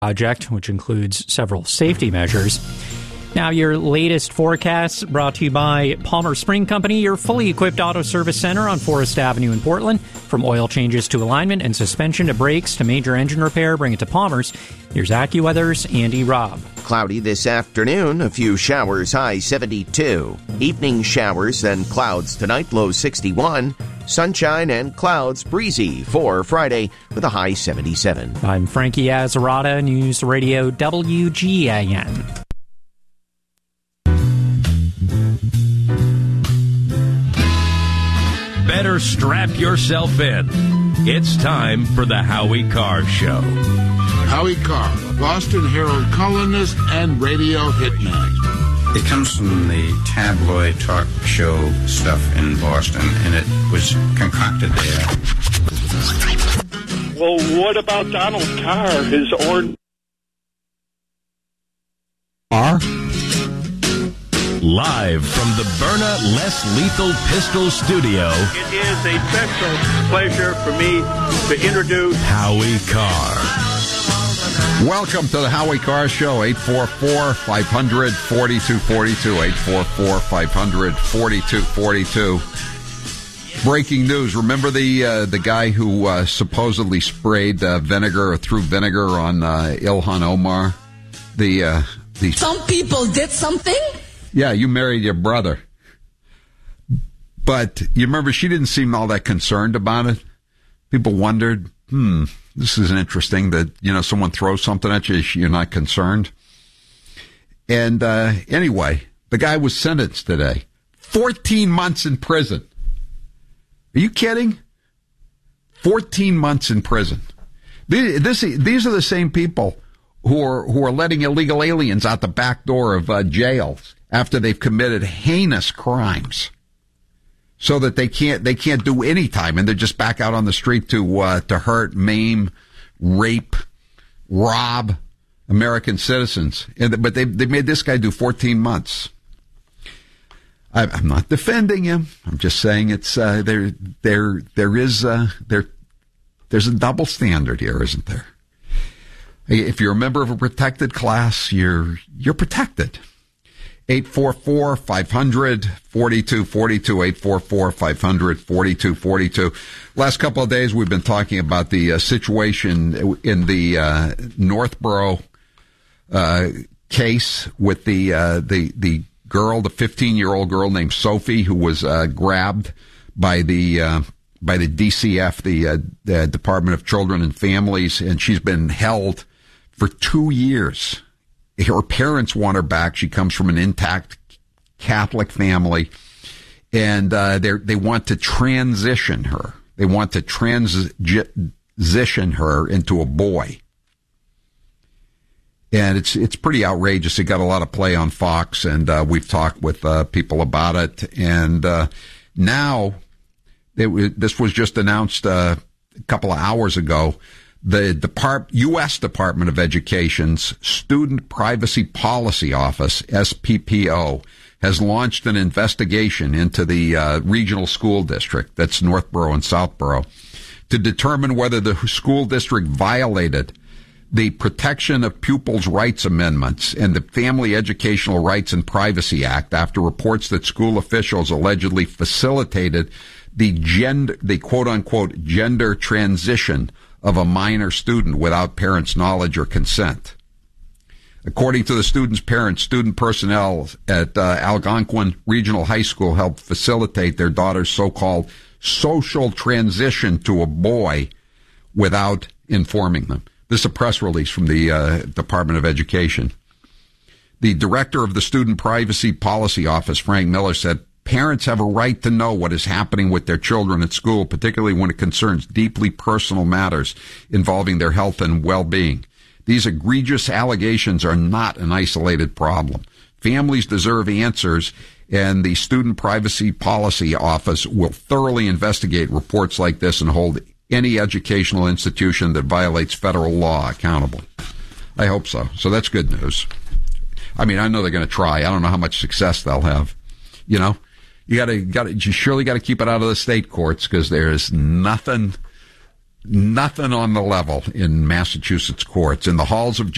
project, which includes several safety measures. Now, your latest forecast brought to you by Palmer Spring Company, your fully equipped auto service center on Forest Avenue in Portland. From oil changes to alignment and suspension to brakes to major engine repair, bring it to Palmer's. Here's AccuWeather's Andy Robb. Cloudy this afternoon, a few showers, high 72. Evening showers, then clouds tonight, low 61. Sunshine and clouds, breezy for Friday with a high 77. I'm Frankie Azzarata, News Radio WGAN. Better strap yourself in. It's time for the Howie Carr Show. Howie Carr, Boston Herald columnist and radio hitman. It comes from the tabloid talk show stuff in Boston, and it was concocted there. Well, what about Donald Carr? His orange... Live from the Byrna Less Lethal Pistol Studio. It is a special pleasure for me to introduce Howie Carr. Welcome to the Howie Carr Show, 844-500-4242, 844-500-4242. Breaking news, remember the guy who supposedly sprayed vinegar or threw vinegar on Ilhan Omar? Some people did something? Yeah, you married your brother. But you remember she didn't seem all that concerned about it. People wondered, this is interesting that, someone throws something at you, you're not concerned. And anyway, the guy was sentenced today. 14 months in prison. Are you kidding? 14 months in prison. These are the same people who are letting illegal aliens out the back door of jails after they've committed heinous crimes, so that they can't do any time, and they're just back out on the street to hurt, maim, rape, rob American citizens. But they made this guy do 14 months. I'm not defending him. I'm just saying it's there's a double standard here, isn't there? If you're a member of a protected class, you're protected. 844-500-4242, 844-500-4242. Last couple of days, we've been talking about the situation in the Northborough case with the girl, the 15-year-old girl named Sophie, who was grabbed by the DCF, the Department of Children and Families, and she's been held for 2 years. Her parents want her back. She comes from an intact Catholic family, and they want to transition her. They want to transition her into a boy. And it's pretty outrageous. It got a lot of play on Fox, and we've talked with people about it. And now, this was just announced a couple of hours ago. The U.S. Department of Education's Student Privacy Policy Office, SPPO, has launched an investigation into the regional school district, that's Northborough and Southborough, to determine whether the school district violated the Protection of Pupils' Rights Amendments and the Family Educational Rights and Privacy Act after reports that school officials allegedly facilitated the quote-unquote gender transition of a minor student without parents' knowledge or consent. According to the student's parents, student personnel at Algonquin Regional High School helped facilitate their daughter's so-called social transition to a boy without informing them. This is a press release from the Department of Education. The director of the Student Privacy Policy Office, Frank Miller, said, "Parents have a right to know what is happening with their children at school, particularly when it concerns deeply personal matters involving their health and well-being. These egregious allegations are not an isolated problem. Families deserve answers, and the Student Privacy Policy Office will thoroughly investigate reports like this and hold any educational institution that violates federal law accountable." I hope so. So that's good news. I mean, I know they're going to try. I don't know how much success they'll have. You surely got to keep it out of the state courts, because there's nothing on the level in Massachusetts courts. In the halls of